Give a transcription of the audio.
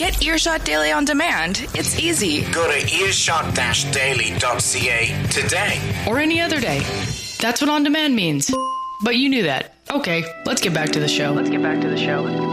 Get Earshot Daily on demand. It's easy. Go to earshot-daily.ca today. Or any other day. That's what on demand means. But you knew that. Okay, let's get back to the show.